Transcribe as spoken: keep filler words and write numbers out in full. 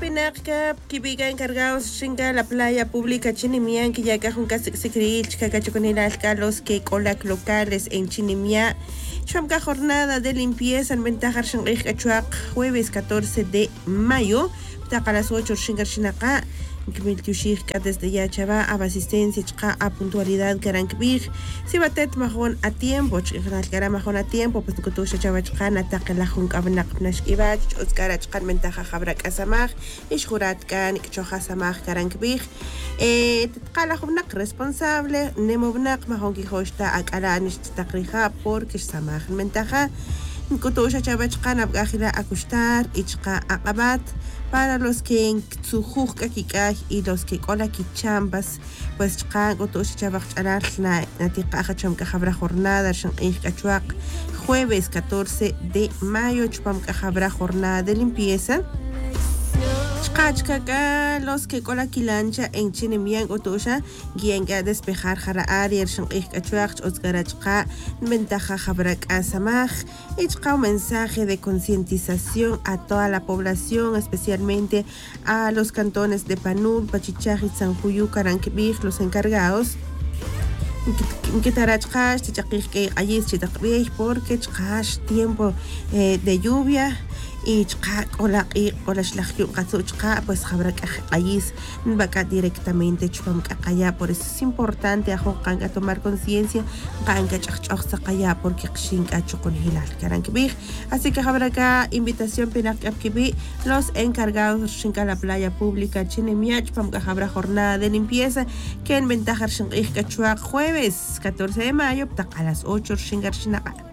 Pinaka, Kibiga encargados Shinga, la playa pública Chinimian, que ya Junca Secrich, Cacachuconila, los que colac locales en Chinimia. Chamca jornada de limpieza en ventaja Shangrich Cachuac, jueves catorce de mayo, taca a las ocho Shingar Shinaka. Kmiltushik desde ya chava a asistencia chka a puntualidad garankbir si batet majón a tiempo chikral cara majón a tiempo pues kutusha chava chka na taqla jun kabnak nashkibach oskara chkan mentaja jabrak asamaj ishjurat kan ikchoja samaj garankbir eh tqala jubnak responsable nemobnak majón kijoshta akala anish taqrija porque samaj mentaja kutusha chava chka nabgajila akustar ichka aqabat para los que en Tsujuk Kikaj y los que cola Kichambas, pues Chkan, Gotosh Chabach Charar, Natika Chamka Jabra Jornada, Shan Kachuak, jueves catorce de mayo, Chpam Jabra Jornada de limpieza. Chkachkaka, los que cola Kilancha en Chinemian Gotosha, Gienga despejar Jara Ariel, Shan Kachuak, Osgarachka, Ventaja Jabrak Asamaj. Echka un mensaje de concientización a toda la población, especialmente a los cantones de Panul, Pachichaji, San Juyu, Caranquibij, los encargados. Que tarachkash, chichakij que ayis chitakbij, porque chkash tiempo eh, de lluvia. Y chka ola y ola shlachyu katsu chka pues habra que ayis vaca directamente chupam kakaya, por eso es importante ajokan a tomar conciencia kanka chachok sakaya porque xinka chukon hilal karankibij. Así que habrá acá invitación pinakapkibi los encargados xinka la playa pública Chinemia chupam habrá jornada de limpieza que en ventaja xinka chuak jueves catorce de mayo a las ocho xingar xinaka.